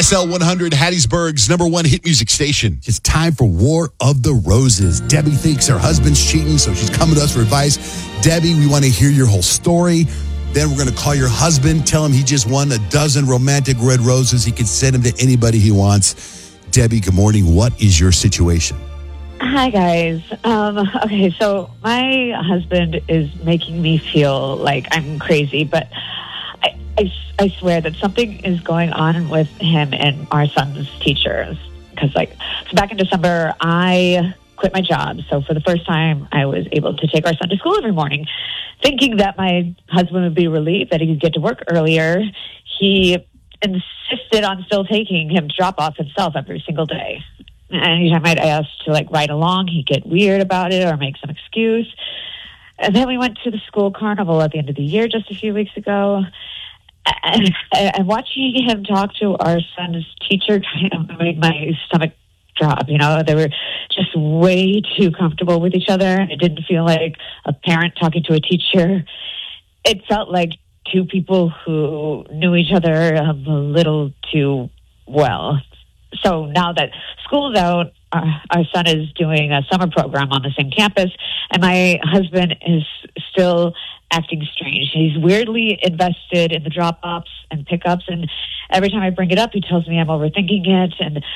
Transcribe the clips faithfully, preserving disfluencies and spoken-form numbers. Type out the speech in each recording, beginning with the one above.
S L one hundred, Hattiesburg's number one hit music station. It's time for War of the Roses. Debbie thinks her husband's cheating, so she's coming to us for advice. Debbie, we want to hear your whole story. Then we're going to call your husband, tell him he just won a dozen romantic red roses. He can send them to anybody he wants. Debbie, good morning. What is your situation? Hi, guys. Um, okay, so my husband is making me feel like I'm crazy, but I, I, I swear that something is going on with him and our son's teachers. Because, like, so back in December, I quit my job. So for the first time, I was able to take our son to school every morning, thinking that my husband would be relieved that he could get to work earlier. He insisted on still taking him to drop off himself every single day. Anytime I'd ask to, like, ride along, he'd get weird about it or make some excuse. And then we went to the school carnival at the end of the year just a few weeks ago. And, and watching him talk to our son's teacher kind of made my stomach drop. You know, they were just way too comfortable with each other. It didn't feel like a parent talking to a teacher. It felt like two people who knew each other a little too well. So now that school's out, our, our son is doing a summer program on the same campus, and my husband is still acting strange. He's weirdly invested in the drop-offs and pickups, and every time I bring it up, he tells me I'm overthinking it,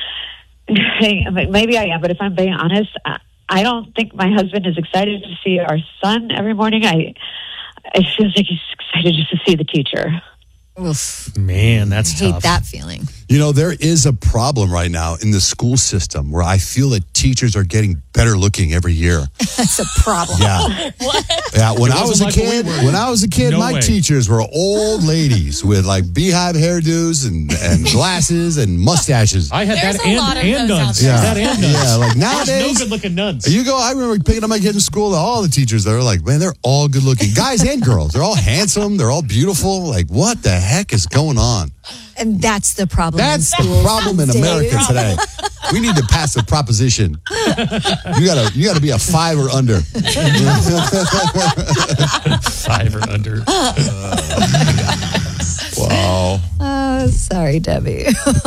and maybe I am, but if I'm being honest, I, I don't think my husband is excited to see our son every morning. I, I feel like he's excited just to see the teacher. Oof. Man, that's I hate tough. that feeling. You know, there is a problem right now in the school system where I feel that teachers are getting better looking every year. That's a problem. Yeah. What? Yeah, when It I was wasn't a like kid, when we were. when I was a kid, No my way. teachers were old ladies with like beehive hairdos and, and glasses and mustaches. I had There's that a and, lot of and those out nuns. there. Yeah. That and nuns. Yeah, like There's nowadays- no good-looking nuns. You go, I remember picking up my kid in school, all the teachers, they're like, man, they're all good looking. Guys and girls. They're all handsome. They're all beautiful. Like, what the heck is going on? And that's the problem. That's in the schools. problem in Dave. America today. We need to pass a proposition. You gotta, you gotta be a five or under. Five or under. Wow. Oh, sorry, Debbie.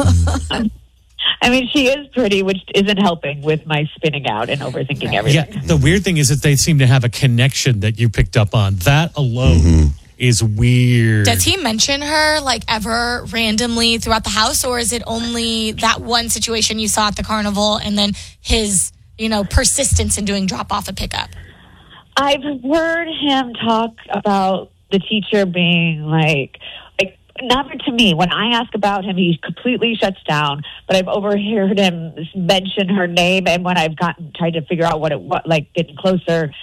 I mean, she is pretty, which isn't helping with my spinning out and overthinking everything. Yeah, the weird thing is that they seem to have a connection that you picked up on. That alone Mm-hmm. is weird. Does he mention her like ever randomly throughout the house, or is it only that one situation you saw at the carnival and then his, you know, persistence in doing drop off and pick up? I've heard him talk about the teacher being like, like never to me. When I ask about him, he completely shuts down. But I've overheard him mention her name, and when I've gotten tried to figure out what it what like getting closer,